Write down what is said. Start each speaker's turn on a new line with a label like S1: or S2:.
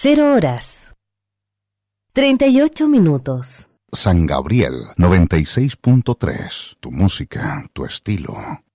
S1: 0:38.
S2: San Gabriel 96.3. Tu música, tu estilo.